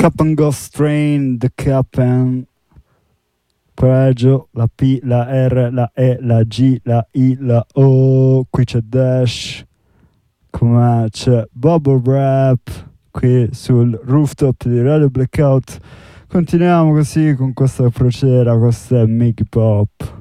Cup and Go Strain, The Cup and Pregio, la P, la R, la E, la G, la I, la O, qui c'è Dash, come c'è Bubble Wrap, qui sul rooftop di Radio Blackout. Continuiamo così con questa crociera, questa è Mickey Pop.